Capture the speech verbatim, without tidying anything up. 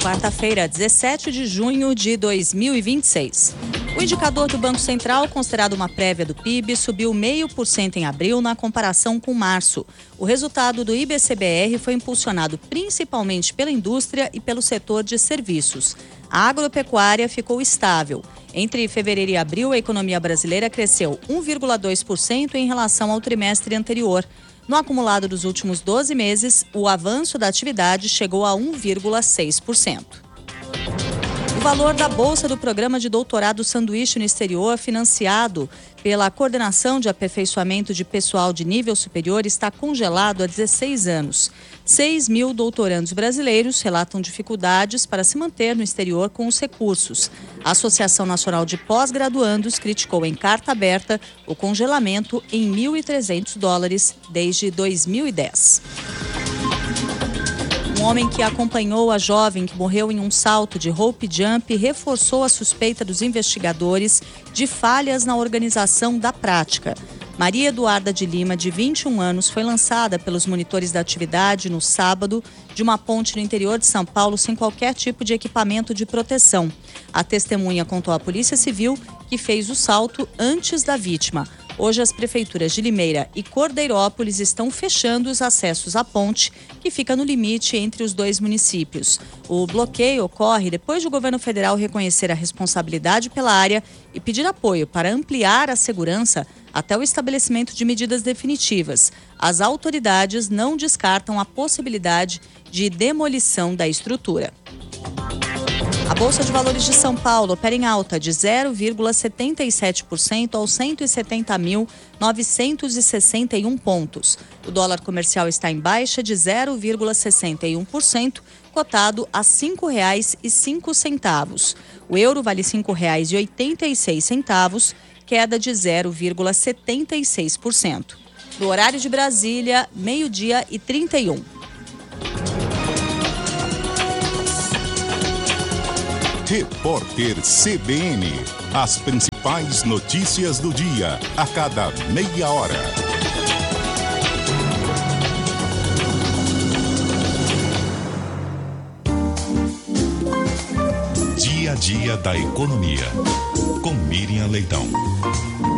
quarta-feira, dezessete de junho de dois mil e vinte e seis. O indicador do Banco Central, considerado uma prévia do P I B, subiu zero vírgula cinco por cento em abril na comparação com março. O resultado do I B C B R foi impulsionado principalmente pela indústria e pelo setor de serviços. A agropecuária ficou estável. Entre fevereiro e abril, a economia brasileira cresceu um vírgula dois por cento em relação ao trimestre anterior. No acumulado dos últimos doze meses, o avanço da atividade chegou a um vírgula seis por cento. O valor da bolsa do programa de doutorado Sanduíche no Exterior, financiado pela Coordenação de Aperfeiçoamento de Pessoal de Nível Superior, está congelado há dezesseis anos. seis mil doutorandos brasileiros relatam dificuldades para se manter no exterior com os recursos. A Associação Nacional de Pós-Graduandos criticou em carta aberta o congelamento em mil e trezentos dólares desde dois mil e dez. Um homem que acompanhou a jovem que morreu em um salto de rope jump reforçou a suspeita dos investigadores de falhas na organização da prática. Maria Eduarda de Lima, de vinte e um anos, foi lançada pelos monitores da atividade no sábado de uma ponte no interior de São Paulo sem qualquer tipo de equipamento de proteção. A testemunha contou à Polícia Civil que fez o salto antes da vítima. Hoje, as prefeituras de Limeira e Cordeirópolis estão fechando os acessos à ponte, que fica no limite entre os dois municípios. O bloqueio ocorre depois de o governo federal reconhecer a responsabilidade pela área e pedir apoio para ampliar a segurança até o estabelecimento de medidas definitivas. As autoridades não descartam a possibilidade de demolição da estrutura. A Bolsa de Valores de São Paulo opera em alta de zero vírgula setenta e sete por cento aos cento e setenta mil novecentos e sessenta e um pontos. O dólar comercial está em baixa de zero vírgula sessenta e um por cento, cotado a cinco reais e cinco centavos. O euro vale cinco reais e oitenta e seis centavos, queda de zero vírgula setenta e seis por cento. No horário de Brasília, meio-dia e trinta e um. Repórter C B N. As principais notícias do dia, a cada meia hora. Dia a dia da economia. Com Miriam Leitão.